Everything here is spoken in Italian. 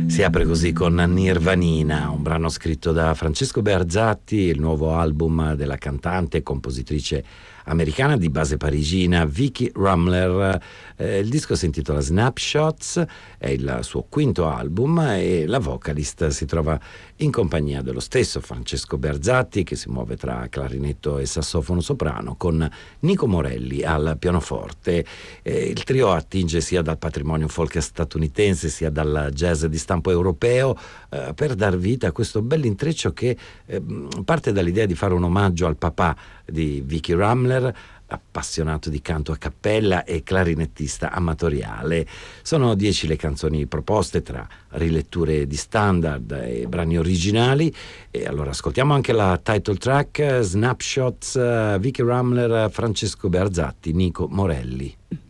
Si apre così con Nirvanina, un brano scritto da Francesco Bearzatti, il nuovo album della cantante e compositrice americana di base parigina Vicki Ramler. Il disco si intitola Snapshots, è il suo quinto album e la vocalist si trova in compagnia dello stesso Francesco Bearzatti, che si muove tra clarinetto e sassofono soprano, con Nico Morelli al pianoforte. Il trio attinge sia dal patrimonio folk statunitense sia dal jazz di stampo europeo per dar vita a questo bell'intreccio che parte dall'idea di fare un omaggio al papà di Vicki Ramler, appassionato di canto a cappella e clarinettista amatoriale. Sono 10 le canzoni proposte tra riletture di standard e brani originali, e allora ascoltiamo anche la title track Snapshots, Vicki Ramler, Francesco Bearzatti, Nico Morelli.